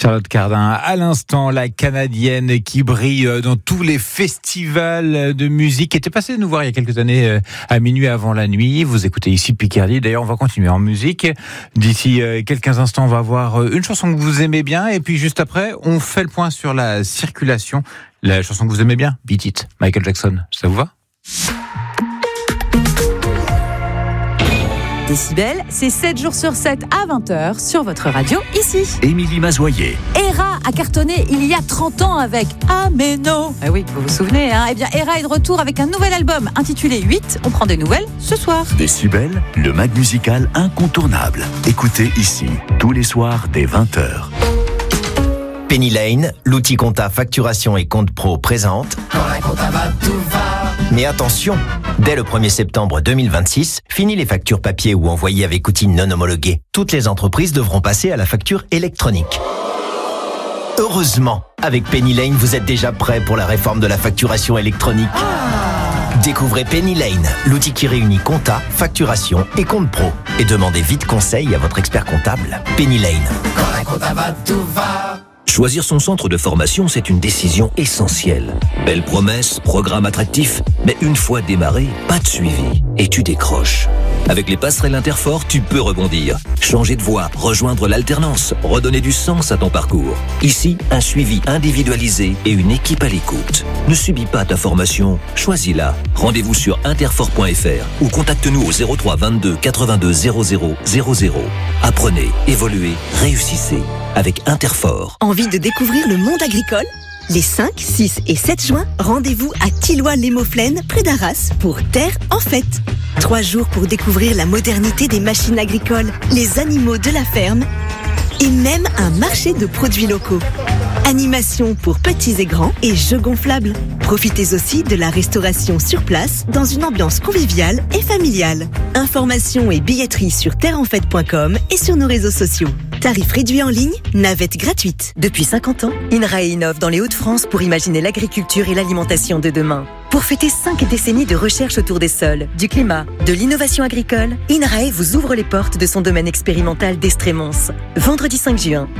Charlotte Cardin, à l'instant, la Canadienne qui brille dans tous les festivals de musique, qui était passée nous voir il y a quelques années à minuit avant la nuit. Vous écoutez ici Picardie. D'ailleurs, on va continuer en musique. D'ici quelques instants, on va voir une chanson que vous aimez bien. Et puis juste après, on fait le point sur la circulation. La chanson que vous aimez bien, Beat It, Michael Jackson. Ça vous va ? Décibel, c'est 7 jours sur 7 à 20h sur votre radio ici. Émilie Mazoyer. Hera a cartonné il y a 30 ans avec Ameno. Ah oui, vous vous souvenez, hein ? Eh bien, Hera est de retour avec un nouvel album intitulé 8. On prend des nouvelles ce soir. Décibel, le mag musical incontournable. Écoutez ici, tous les soirs dès 20h. Penny Lane, l'outil compta facturation et compte pro présente. Quand la compta va, tout va. Mais attention, dès le 1er septembre 2026, fini les factures papier ou envoyées avec outils non homologués. Toutes les entreprises devront passer à la facture électronique. Heureusement, avec Penny Lane, vous êtes déjà prêt pour la réforme de la facturation électronique. Découvrez Penny Lane, l'outil qui réunit compta, facturation et compte pro. Et demandez vite conseil à votre expert comptable. Penny Lane. Quand la compta va, tout va. Choisir son centre de formation, c'est une décision essentielle. Belle promesse, programme attractif, mais une fois démarré, pas de suivi. Et tu décroches. Avec les passerelles Interfort, tu peux rebondir. Changer de voie, rejoindre l'alternance, redonner du sens à ton parcours. Ici, un suivi individualisé et une équipe à l'écoute. Ne subis pas ta formation, choisis-la. Rendez-vous sur interfort.fr ou contacte-nous au 03 22 82 00 00. Apprenez, évoluez, réussissez. Avec Interfort. Envie de découvrir le monde agricole ? Les 5, 6 et 7 juin, rendez-vous à Tilloy-les-Mauflaines, près d'Arras, pour Terre en fête. 3 jours pour découvrir la modernité des machines agricoles, les animaux de la ferme et même un marché de produits locaux. Animation pour petits et grands et jeux gonflables. Profitez aussi de la restauration sur place dans une ambiance conviviale et familiale. Informations et billetterie sur terreenfête.com et sur nos réseaux sociaux. Tarifs réduits en ligne, navette gratuite. Depuis 50 ans, INRAE innove dans les Hauts-de-France pour imaginer l'agriculture et l'alimentation de demain. Pour fêter 5 décennies de recherche autour des sols, du climat, de l'innovation agricole, INRAE vous ouvre les portes de son domaine expérimental d'Estrémons. Vendredi 5 juin,